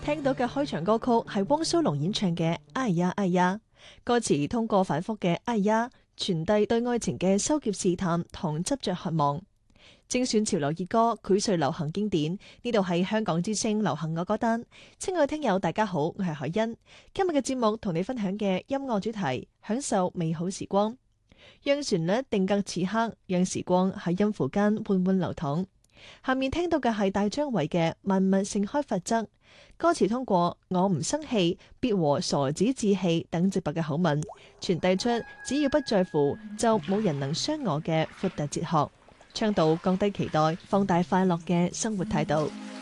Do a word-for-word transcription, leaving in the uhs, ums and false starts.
聽到嘅開場歌曲係汪蘇泷演唱嘅《哎呀哎呀》，歌詞通過反覆嘅哎呀，傳遞對愛情嘅羞澀試探同執着渴望。精選潮流熱歌，膾炙流行經典。呢度係香港之聲流行我歌單。親愛聽友大家好，我係海欣。今日嘅節目同你分享嘅音樂主題，享受美好時光，讓旋律定格此刻，讓時光喺音符間緩緩流淌。下面聽到嘅係大張偉嘅《萬物盛開法則》，歌詞通過我唔生氣，必和傻子置氣等直白嘅口吻，傳遞出只要不在乎，就冇人能傷我嘅闊達哲學，倡導降低期待，放大快樂嘅生活態度。